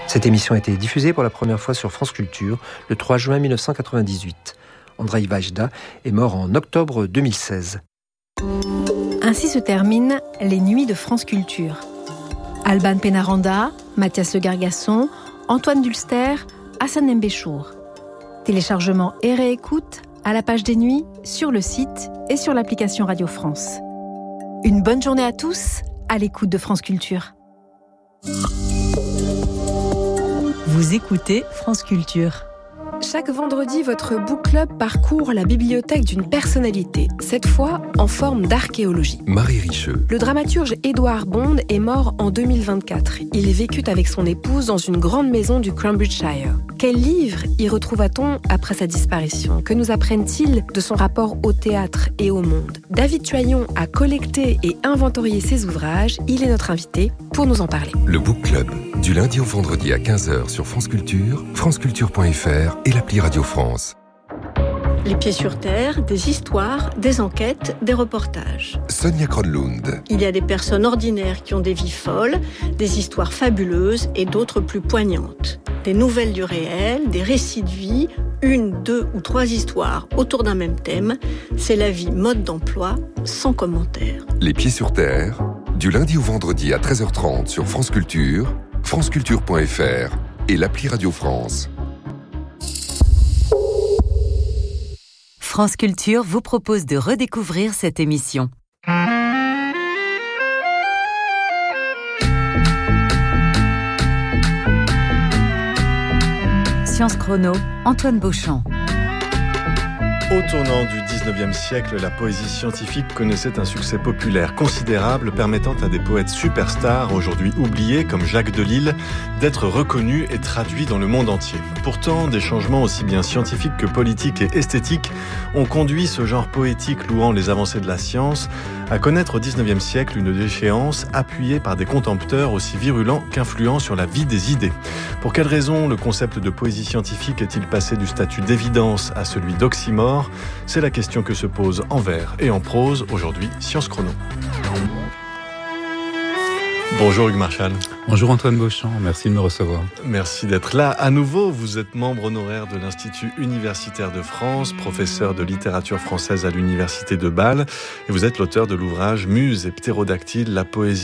Cette émission a été diffusée pour la première fois sur France Culture le 3 juin 1998. Andreï Vajda est mort en octobre 2016. Ainsi se terminent les nuits de France Culture. Alban Pénaranda, Mathias Le Gargasson, Antoine Dulster, Hassan Mbéchour. Téléchargement et réécoute à la page des nuits, sur le site et sur l'application Radio France. Une bonne journée à tous, à l'écoute de France Culture. Vous écoutez France Culture. Chaque vendredi, votre book club parcourt la bibliothèque d'une personnalité, cette fois en forme d'archéologie. Marie Richeux. Le dramaturge Édouard Bond est mort en 2024. Il vécut avec son épouse dans une grande maison du Cambridgeshire. Quels livres y retrouva-t-on après sa disparition ? Que nous apprennent-ils de son rapport au théâtre et au monde ? David Tuaillon a collecté et inventorié ses ouvrages. Il est notre invité pour nous en parler. Le book club, du lundi au vendredi à 15h sur France Culture, franceculture.fr et l'appli Radio France. Les pieds sur terre, des histoires, des enquêtes, des reportages. Sonia Kronlund. Il y a des personnes ordinaires qui ont des vies folles, des histoires fabuleuses et d'autres plus poignantes. Des nouvelles du réel, des récits de vie, 1, 2 ou 3 histoires autour d'un même thème. C'est la vie mode d'emploi, sans commentaire. Les pieds sur terre, du lundi au vendredi à 13h30 sur France Culture, franceculture.fr et l'appli Radio France. France Culture vous propose de redécouvrir cette émission. Science Chrono, Antoine Beauchamp. Au tournant du 19e siècle, la poésie scientifique connaissait un succès populaire considérable permettant à des poètes superstars, aujourd'hui oubliés comme Jacques Delille, d'être reconnus et traduits dans le monde entier. Pourtant, des changements aussi bien scientifiques que politiques et esthétiques ont conduit ce genre poétique louant les avancées de la science à connaître au 19e siècle une déchéance appuyée par des contempteurs aussi virulents qu'influents sur la vie des idées. Pour quelles raisons le concept de poésie scientifique est-il passé du statut d'évidence à celui d'oxymore ? C'est la question que se pose en vers et en prose aujourd'hui Science Chrono. Bonjour Hugues Marchal. Bonjour Antoine Beauchamp, merci de me recevoir. Merci d'être là à nouveau. Vous êtes membre honoraire de l'Institut universitaire de France, professeur de littérature française à l'Université de Bâle et vous êtes l'auteur de l'ouvrage Muse et ptérodactyle, la poésie